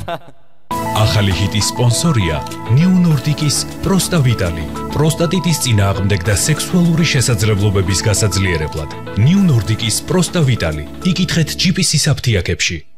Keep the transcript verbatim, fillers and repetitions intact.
ახალი ჰიტის სპონსორია New Nordic-ის პროსტა ვიტალი. პროსტატიტის წინააღმდეგ და სექსუალური შესაძლებლობების გასაძლიერებლად. New Nordic-ის პროსტა ვიტალი. იკითხეთ ჯი პი სის აფთიაქებში.